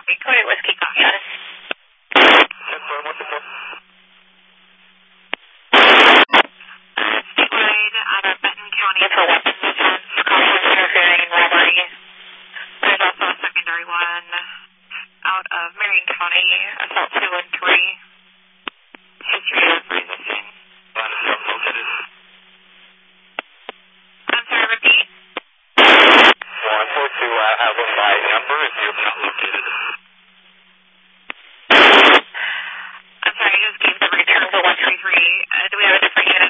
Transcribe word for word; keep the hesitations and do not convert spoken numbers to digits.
copy. Code eight Whiskey copy, yes. Statewide out of Benton County for weapons offense, conflict interfering, robbery. There's also a secondary one out of Marion County, assault two and three. History of resisting. I'm sorry, repeat. one four two, I have them by number if you have not located. I'm sorry, I just gave the return for one three three. Uh, do we have a different unit